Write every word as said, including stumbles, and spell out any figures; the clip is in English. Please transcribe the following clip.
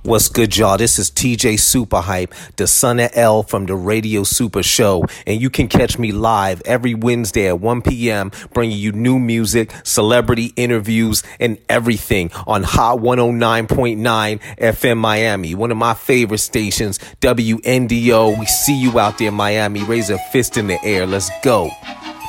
What's good, y'all? This is T J Super Hype, the son of L from the Radio Super Show, and you can catch me live every Wednesday at one p.m. bringing you new music, celebrity interviews, and everything on Hot one oh nine point nine F M Miami, one of my favorite stations, W N D O. We see you out there, Miami. Raise a fist in the air. Let's go.